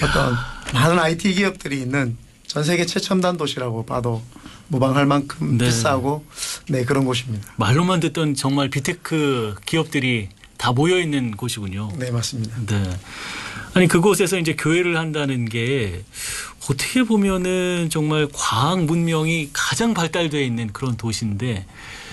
어떤 많은 IT 기업들이 있는 전 세계 최첨단 도시라고 봐도 무방할 만큼 네. 비싸고 네 그런 곳입니다. 말로만 듣던 정말 비테크 기업들이 다 모여 있는 곳이군요. 네 맞습니다. 네. 아니 그곳에서 이제 교회를 한다는 게 어떻게 보면은 정말 과학 문명이 가장 발달되어 있는 그런 도시인데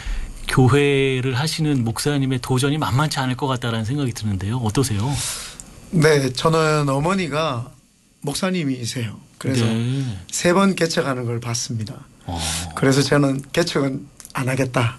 교회를 하시는 목사님의 도전이 만만치 않을 것 같다라는 생각이 드는데요. 어떠세요? 네 저는 어머니가 목사님이세요. 그래서 네. 3번 개척하는 걸 봤습니다. 그래서 저는 개척은 안 하겠다.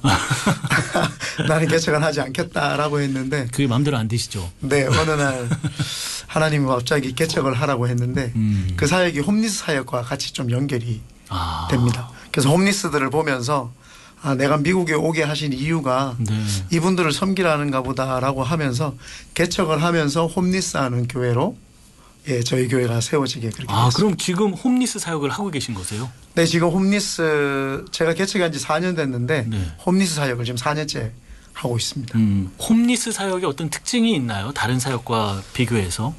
나는 개척은 하지 않겠다라고 했는데 그게 마음대로 안 되시죠? 네 어느 날 하나님이 갑자기 개척을 하라고 했는데 그 사역이 홈리스 사역과 같이 좀 연결이 됩니다. 그래서 홈리스들을 보면서 아, 내가 미국에 오게 하신 이유가 네. 이분들을 섬기라는가 보다라고 하면서 개척을 하면서 홈리스하는 교회로 예, 저희 교회가 세워지게 그렇게 됐습니다. 그럼 지금 홈리스 사역을 하고 계신 거세요? 네, 지금 홈리스 제가 개척한 지 4년 됐는데 네. 홈리스 사역을 지금 4년째 하고 있습니다. 홈리스 사역에 어떤 특징이 있나요? 다른 사역과 비교해서?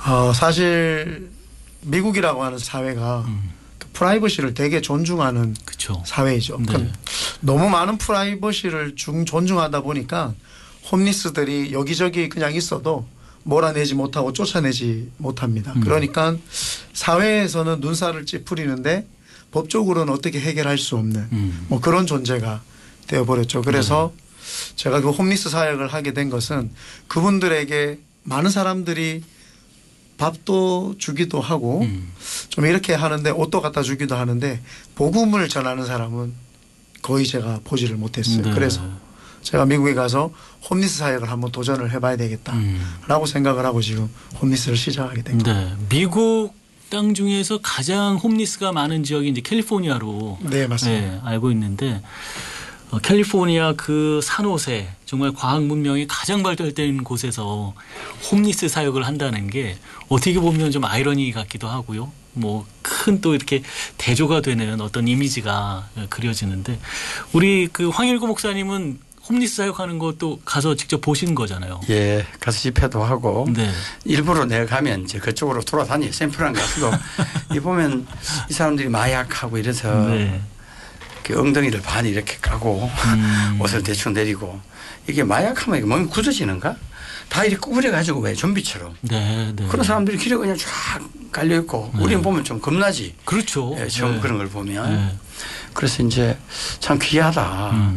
사실 미국이라고 하는 사회가 그 프라이버시를 되게 존중하는 그쵸. 사회이죠. 네. 너무 많은 프라이버시를 존중하다 보니까 홈리스들이 여기저기 그냥 있어도 몰아내지 못하고 쫓아내지 못합니다. 그러니까 사회에서는 눈살을 찌푸리는데 법적으로는 어떻게 해결할 수 없는 뭐 그런 존재가 되어버렸죠. 그래서 제가 그 홈리스 사역을 하게 된 것은 그분들에게 많은 사람들이 밥도 주기도 하고 좀 이렇게 하는데 옷도 갖다 주기도 하는데 복음을 전하는 사람은 거의 제가 보지를 못했어요. 네. 그래서 제가 미국에 가서 홈리스 사역을 한번 도전을 해봐야 되겠다라고 생각을 하고 지금 홈리스를 시작하게 된 거예요. 네. 미국 땅 중에서 가장 홈리스가 많은 지역이 이제 캘리포니아로 네, 맞습니다. 네, 알고 있는데 캘리포니아 그 산호세 정말 과학 문명이 가장 발달된 곳에서 홈리스 사역을 한다는 게 어떻게 보면 좀 아이러니 같기도 하고요. 뭐 큰 또 이렇게 대조가 되는 어떤 이미지가 그려지는데 우리 그 황일구 목사님은 홈리스 사역하는 것도 가서 직접 보신 거잖아요. 예, 가서 집회도 하고 네. 일부러 내가 가면 이제 그쪽으로 돌아다니 샘플한 가서도 이 보면 이 사람들이 마약하고 이래서 네. 그 엉덩이를 반 이렇게 까고 옷을 대충 내리고 이게 마약하면 이게 몸이 굳어지는가? 다 이렇게 구부려 가지고 왜 좀비처럼 네, 네. 그런 사람들이 길에 그냥 쫙 깔려 있고 네. 우리는 보면 좀 겁나지. 그렇죠. 예, 처음 네. 그런 걸 보면 네. 그래서 이제 참 귀하다.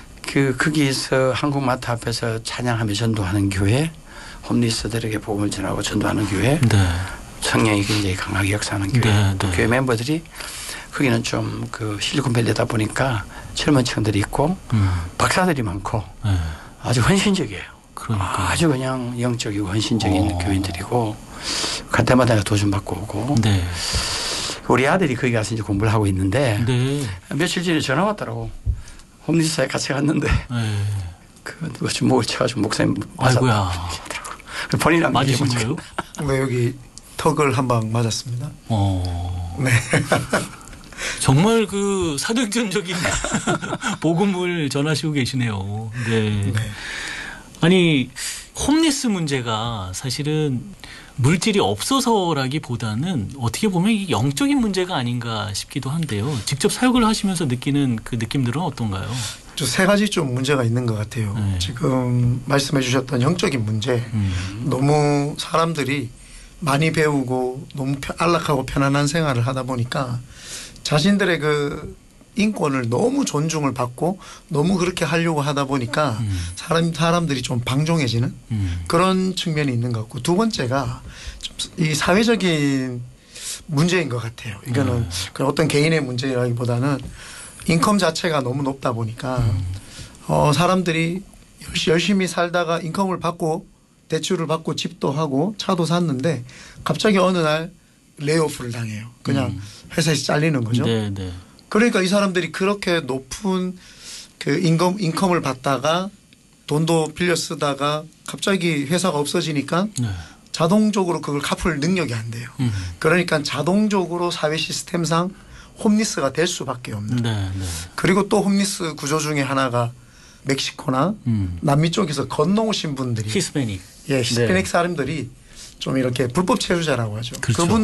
거기서 한국마트 앞에서 찬양하며 전도하는 교회, 홈리스들에게 복음을 전하고 전도하는 교회, 네. 성령이 굉장히 강하게 역사하는 교회, 네, 또 네. 교회 멤버들이 거기는 좀 그 실리콘밸리다 보니까 젊은 층들이 있고 박사들이 많고 네. 아주 헌신적이에요. 그러니까. 아주 그냥 영적이고 헌신적인 교인들이고 갈 때마다 도전받고 오고 네. 우리 아들이 거기 가서 이제 공부를 하고 있는데 네. 며칠 전에 전화 왔더라고. 홈리스에 같이 갔는데 네. 그 누가 좀 목을 쳐가지고 목사님 아이고야. 본인 안 맞으신 믿게 거예요? 네, 여기 턱을 한 방 맞았습니다. 네. 정말 그 사도행전적인 복음을 전하시고 계시네요. 네. 아니 홈리스 문제가 사실은 물질이 없어서라기보다는 어떻게 보면 이게 영적인 문제가 아닌가 싶기도 한데요. 직접 사역을 하시면서 느끼는 그 느낌들은 어떤가요? 세 가지 좀 문제가 있는 것 같아요. 네. 지금 말씀해 주셨던 영적인 문제. 너무 사람들이 많이 배우고 너무 안락하고 편안한 생활을 하다 보니까 자신들의 그 인권을 너무 존중을 받고 너무 그렇게 하려고 하다 보니까 사람들이 좀 방종해지는 그런 측면이 있는 것 같고 두 번째가 좀 이 사회적인 문제인 것 같아요. 이거는 그 어떤 개인의 문제라기보다는 인컴 자체가 너무 높다 보니까 사람들이 열심히 살다가 인컴을 받고 대출을 받고 집도 하고 차도 샀는데 갑자기 어느 날 레이오프를 당해요. 그냥 회사에서 잘리는 거죠. 네, 네. 그러니까 이 사람들이 그렇게 높은 그 인컴을 받다가 돈도 빌려 쓰다가 갑자기 회사가 없어지니까 네. 자동적으로 그걸 갚을 능력이 안 돼요. 그러니까 자동적으로 사회 시스템상 홈리스가 될 수밖에 없는. 네, 네. 그리고 또 홈리스 구조 중에 하나가 멕시코나 남미 쪽에서 건너오신 분들이 히스패닉. 예, 히스패닉 사람들이 좀 이렇게 불법 체류자라고 하죠. 그렇죠. 그분